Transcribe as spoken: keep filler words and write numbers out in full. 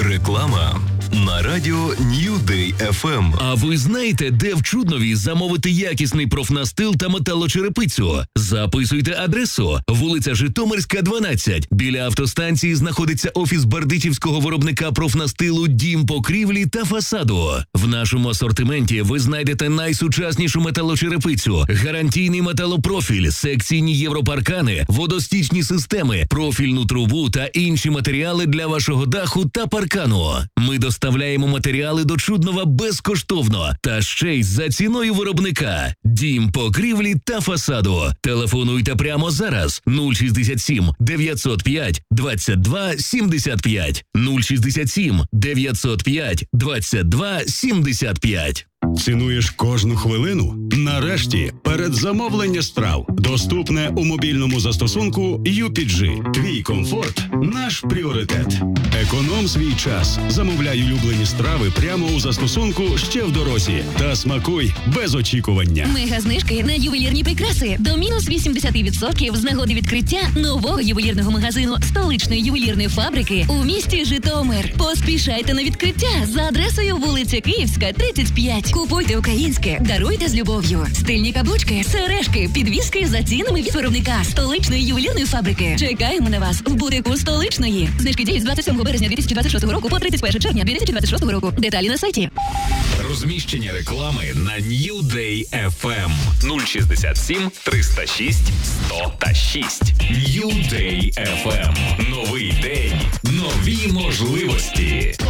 Реклама на радіо New Day еф ем. А ви знаєте, де в Чуднові замовити якісний профнастил та металочерепицю? Записуйте адресу: вулиця Житомирська, дванадцять. Біля автостанції знаходиться офіс бардичівського виробника профнастилу «Дім покрівлі та фасаду». В нашому асортименті ви знайдете найсучаснішу металочерепицю, гарантійний металопрофіль, секційні європаркани, водостічні системи, профільну трубу та інші матеріали для вашого даху та паркану. Ми доставляємо матеріали до Чуднова безкоштовно та ще й за ціною виробника. «Дім покрівлі та фасаду». Телефонуйте прямо зараз: нуль шістдесят сім дев'ятсот п'ять двадцять два сімдесят п'ять, нуль шістдесят сім дев'ятсот п'ять двадцять два сімдесят п'ять. Цінуєш кожну хвилину? Нарешті передзамовлення страв доступне у мобільному застосунку ю пі джі. Твій комфорт – наш пріоритет. Економ свій час. Замовляй улюблені страви прямо у застосунку ще в дорозі. Та смакуй без очікування. Мега-знижки на ювелірні прикраси до мінус вісімдесят відсотків з нагоди відкриття нового ювелірного магазину столичної ювелірної фабрики у місті Житомир. Поспішайте на відкриття за адресою вулиця Київська, тридцять п'ять. Купуйте українське, даруйте з любов'ю. Стильні каблучки, сережки, підвіски за цінами від виробника столичної ювелірної фабрики. Чекаємо на вас в бутику столичної. Знижки діють з двадцять сьомого березня дві тисячі двадцять шостого року по тридцять перше червня дві тисячі двадцять шостого року. Деталі на сайті. Розміщення реклами на New Day еф ем. нуль шістдесят сім триста шість сто та шість. New Day еф ем. Новий день, нові можливості.